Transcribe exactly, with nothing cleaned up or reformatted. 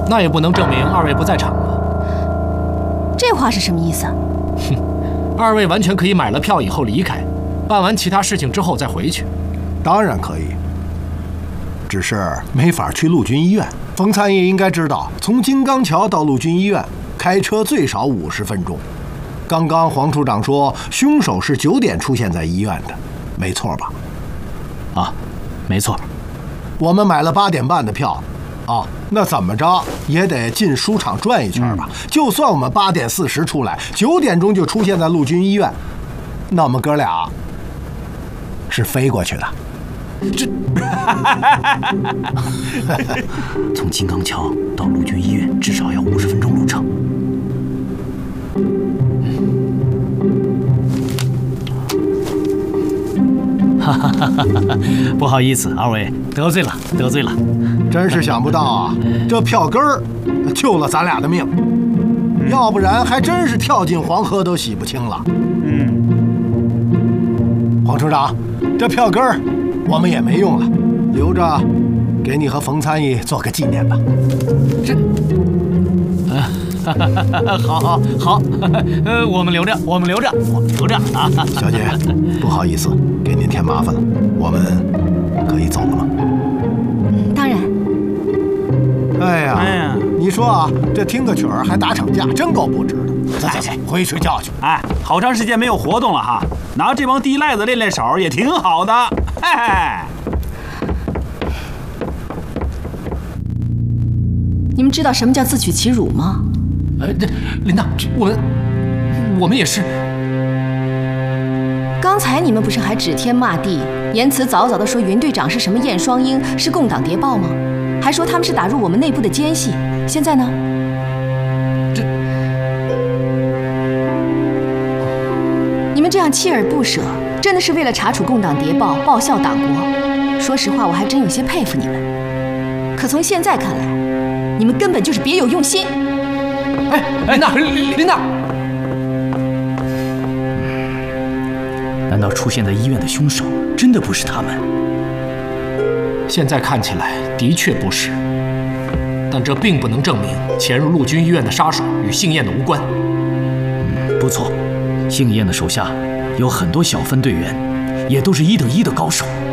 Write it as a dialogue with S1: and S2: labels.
S1: 那也不能证明二位不在场啊。
S2: 这话是什么意思？
S1: 哼，二位完全可以买了票以后离开，办完其他事情之后再回去。
S3: 当然可以，只是没法去陆军医院。冯参议应该知道，从金刚桥到陆军医院开车最少五十分钟。刚刚黄处长说，凶手是九点出现在医院的，没错吧？
S4: 啊，没错。
S3: 我们买了八点半的票。啊，那怎么着也得进书场转一圈吧。嗯、就算我们八点四十出来，九点钟就出现在陆军医院，那我们哥俩是飞过去的。
S4: 这，从金刚桥到陆军医院至少要五十分钟路程。哈哈哈哈哈！不好意思，二位得罪了，得罪了。
S3: 真是想不到啊，这票根儿救了咱俩的命，嗯、要不然还真是跳进黄河都洗不清了。嗯，黄处长，这票根儿我们也没用了，留着给你和冯参议做个纪念吧。
S4: 这，啊。好好好，呃，我们留着，我们留着，我们留着啊！
S3: 小姐，不好意思，给您添麻烦了，我们可以走了吗？
S2: 当然。
S3: 哎呀，哎呀，你说啊，这听个曲儿还打场架，真够不值的。走走走，回去睡觉去。
S5: 哎，好长时间没有活动了哈，拿这帮地赖子练练手也挺好的。嘿嘿。
S2: 你们知道什么叫自取其辱吗？
S1: 呃，这琳娜，我们我们也是。
S2: 刚才你们不是还指天骂地，言辞凿凿地说云队长是什么燕双鹰，是共党谍报吗？还说他们是打入我们内部的奸细。现在呢？
S1: 这，
S2: 你们这样锲而不舍，真的是为了查处共党谍报，报效党国。说实话，我还真有些佩服你们。可从现在看来，你们根本就是别有用心。
S1: 哎，琳娜，琳娜，
S4: 难道出现在医院的凶手真的不是他们？
S1: 现在看起来的确不是，但这并不能证明潜入陆军医院的杀手与姓燕的无关。
S4: 嗯，不错，姓燕的手下有很多小分队员，也都是一等一的高手。